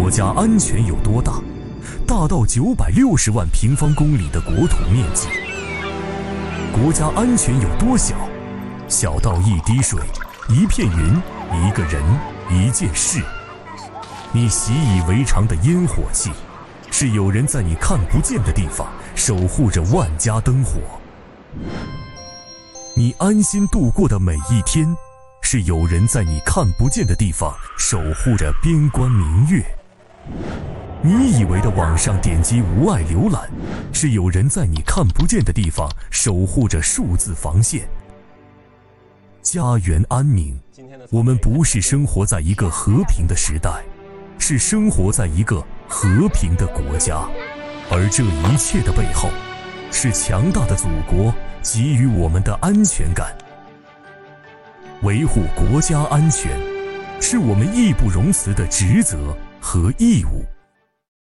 国家安全有多大？大到960万平方公里的国土面积。国家安全有多小？小到一滴水、一片云、一个人、一件事。你习以为常的烟火气，是有人在你看不见的地方守护着万家灯火。你安心度过的每一天，是有人在你看不见的地方守护着边关明月。你以为的网上点击无碍浏览，是有人在你看不见的地方守护着数字防线。家园安宁，我们不是生活在一个和平的时代，是生活在一个和平的国家。而这一切的背后，是强大的祖国给予我们的安全感。维护国家安全，是我们义不容辞的职责和义务。